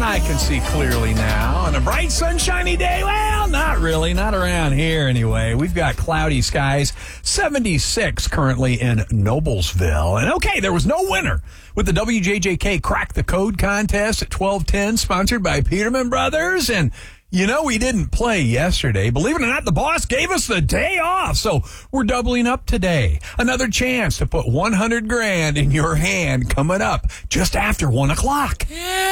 and I can see clearly now. On a bright, sunshiny day, well, not really. Not around here, anyway. We've got cloudy skies, 76 currently in Noblesville. And, okay, there was no winner with the WJJK Crack the Code contest at 12:10, sponsored by Peterman Brothers. And, you know, we didn't play yesterday. Believe it or not, the boss gave us the day off. So we're doubling up today. Another chance to put $100,000 in your hand coming up just after 1 o'clock. Yeah.